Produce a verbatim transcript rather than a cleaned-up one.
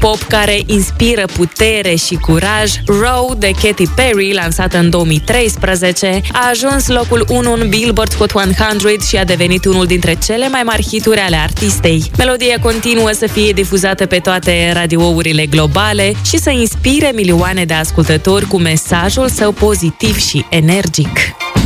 pop care inspiră putere și curaj, Row de Katy Perry, lansată în două mii treisprezece, a ajuns locul unu în Billboard Hot o sută și a devenit unul dintre cele mai mari hituri ale artistei. Melodia continuă să fie difuzată pe toate radiourile globale și să inspire milioane de ascultători cu mesajul său pozitiv și energic.